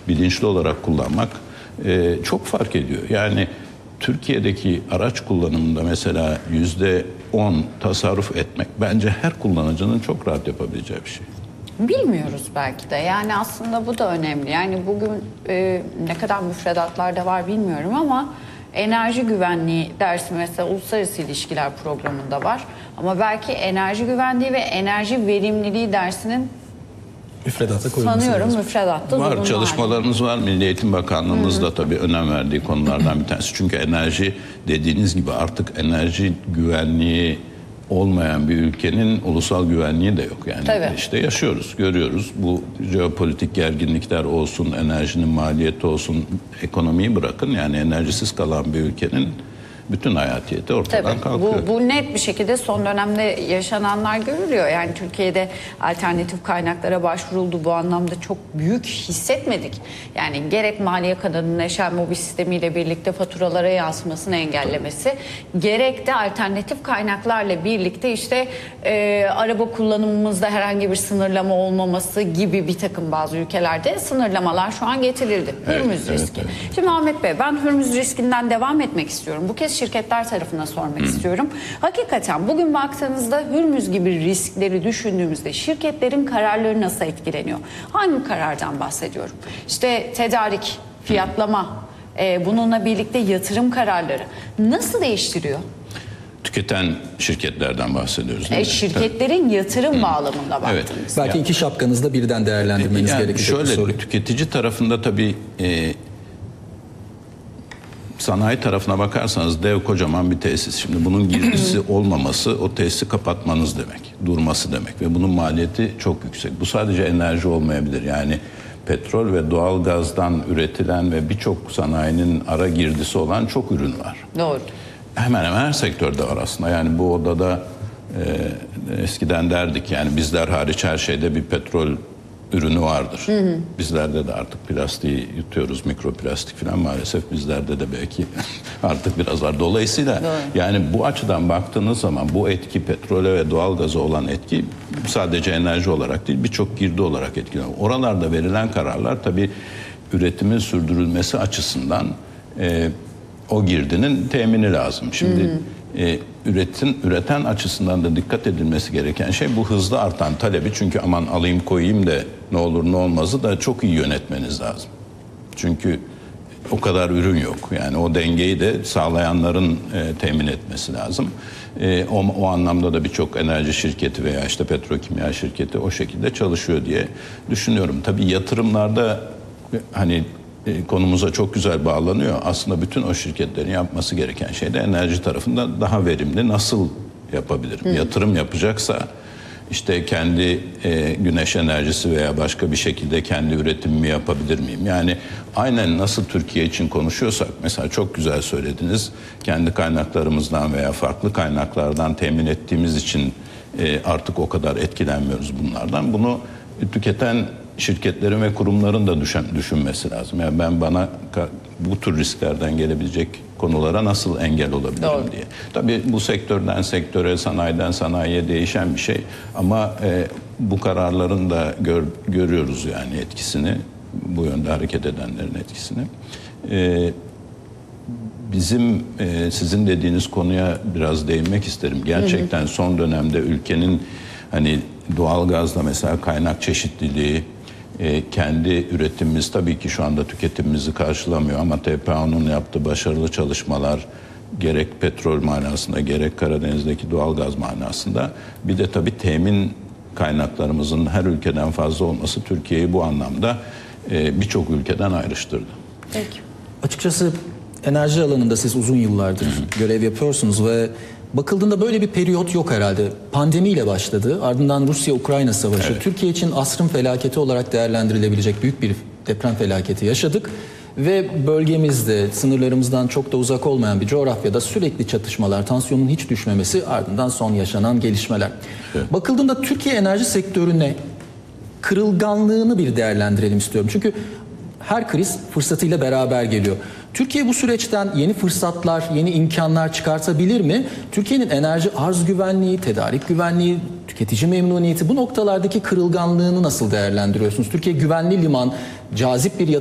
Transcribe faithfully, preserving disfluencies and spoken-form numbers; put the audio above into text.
bilinçli olarak kullanmak e, çok fark ediyor. Yani Türkiye'deki araç kullanımında mesela yüzde on tasarruf etmek bence her kullanıcının çok rahat yapabileceği bir şey. Bilmiyoruz belki de. Yani aslında bu da önemli. Yani bugün e, ne kadar müfredatlarda var bilmiyorum ama enerji güvenliği dersi mesela uluslararası ilişkiler programında var. Ama belki enerji güvenliği ve enerji verimliliği dersinin müfredata koyulması sanıyorum lazım. müfredatta Var, çalışmalarımız var. Milli Eğitim Bakanlığımız da tabii önem verdiği konulardan bir tanesi. Çünkü enerji dediğiniz gibi artık enerji güvenliği olmayan bir ülkenin ulusal güvenliği de yok. Yani Tabii. işte yaşıyoruz, görüyoruz. Bu jeopolitik gerginlikler olsun, enerjinin maliyeti olsun, ekonomiyi bırakın. Yani enerjisiz kalan bir ülkenin bütün hayatiyeti ortadan Tabii, kalkıyor. bu, bu net bir şekilde son dönemde yaşananlar görülüyor. Yani Türkiye'de alternatif kaynaklara başvuruldu. Bu anlamda çok büyük hissetmedik. Yani gerek maliye kanalının Eşel Mobil sistemiyle birlikte faturalara yansımasını engellemesi, gerek de alternatif kaynaklarla birlikte işte e, araba kullanımımızda herhangi bir sınırlama olmaması gibi bir takım bazı ülkelerde sınırlamalar şu an getirildi. Evet, Hürmüz evet, riski. evet. Şimdi Ahmet Bey, ben Hürmüz riskinden devam etmek istiyorum. Bu kez şirketler tarafına sormak hmm. istiyorum. Hakikaten bugün baktığınızda Hürmüz gibi riskleri düşündüğümüzde şirketlerin kararları nasıl etkileniyor? Hangi karardan bahsediyorum? İşte tedarik, fiyatlama, e, bununla birlikte yatırım kararları nasıl değiştiriyor? Tüketen şirketlerden bahsediyoruz değil E, mi? şirketlerin yatırım hmm. bağlamında baktığınız. Evet. Belki ya, iki şapkanızda birden değerlendirmeniz yani gerekecek şöyle, bir soru. tüketici tarafında tabii e, sanayi tarafına bakarsanız dev kocaman bir tesis. Şimdi bunun girdisi olmaması o tesisi kapatmanız demek, durması demek ve bunun maliyeti çok yüksek. Bu sadece enerji olmayabilir. Yani petrol ve doğal gazdan üretilen ve birçok sanayinin ara girdisi olan çok ürün var. Doğru. Hemen hemen her sektörde var aslında. Yani bu odada e, eskiden derdik yani bizler hariç her şeyde bir petrol ürünü vardır. Hı hı. Bizlerde de artık plastiği yutuyoruz, mikroplastik falan maalesef bizlerde de belki artık biraz var. Dolayısıyla Doğru. yani bu açıdan baktığınız zaman bu etki petrole ve doğalgaza olan etki sadece enerji olarak değil birçok girdi olarak etkileniyor. Oralarda verilen kararlar tabii üretimin sürdürülmesi açısından e, o girdinin temini lazım. Şimdi hı hı. E, üretin, üreten açısından da dikkat edilmesi gereken şey bu hızlı artan talebi. Çünkü aman alayım koyayım da ne olur ne olmazı da çok iyi yönetmeniz lazım. Çünkü o kadar ürün yok. Yani o dengeyi de sağlayanların e, temin etmesi lazım. E, o, o anlamda da birçok enerji şirketi veya işte petrokimya şirketi o şekilde çalışıyor diye düşünüyorum. Tabii yatırımlarda hani konumuza çok güzel bağlanıyor. Aslında bütün o şirketlerin yapması gereken şey de enerji tarafında daha verimli nasıl yapabilirim? Hı. Yatırım yapacaksa işte kendi e, güneş enerjisi veya başka bir şekilde kendi üretimimi yapabilir miyim? Yani aynen nasıl Türkiye için konuşuyorsak mesela çok güzel söylediniz. Kendi kaynaklarımızdan veya farklı kaynaklardan temin ettiğimiz için e, artık o kadar etkilenmiyoruz bunlardan. Bunu tüketen şirketlerin ve kurumların da düşün, düşünmesi lazım. Yani ben bana bu tür risklerden gelebilecek konulara nasıl engel olabilirim Doğru. diye. Tabii bu sektörden sektöre, sanayiden sanayiye değişen bir şey. Ama e, bu kararların da gör, görüyoruz yani etkisini, bu yönde hareket edenlerin etkisini. E, bizim e, sizin dediğiniz konuya biraz değinmek isterim. Gerçekten hı hı. son dönemde ülkenin hani doğalgazla mesela kaynak çeşitliliği, E, kendi üretimimiz tabii ki şu anda tüketimimizi karşılamıyor ama T P A O'nun yaptığı başarılı çalışmalar gerek petrol manasında gerek Karadeniz'deki doğalgaz manasında bir de tabii temin kaynaklarımızın her ülkeden fazla olması Türkiye'yi bu anlamda e, birçok ülkeden ayrıştırdı. Peki. Açıkçası enerji alanında siz uzun yıllardır Hı-hı. görev yapıyorsunuz ve bakıldığında böyle bir periyot yok herhalde. Pandemiyle başladı. Ardından Rusya-Ukrayna savaşı. Evet. Türkiye için asrın felaketi olarak değerlendirilebilecek büyük bir deprem felaketi yaşadık. Ve bölgemizde, sınırlarımızdan çok da uzak olmayan bir coğrafyada sürekli çatışmalar, tansiyonun hiç düşmemesi, ardından son yaşanan gelişmeler. Evet. Bakıldığında Türkiye enerji sektörüne kırılganlığını bir değerlendirelim istiyorum. Çünkü her kriz fırsatıyla beraber geliyor. Türkiye bu süreçten yeni fırsatlar, yeni imkanlar çıkartabilir mi? Türkiye'nin enerji arz güvenliği, tedarik güvenliği, tüketici memnuniyeti bu noktalardaki kırılganlığını nasıl değerlendiriyorsunuz? Türkiye güvenli liman, cazip bir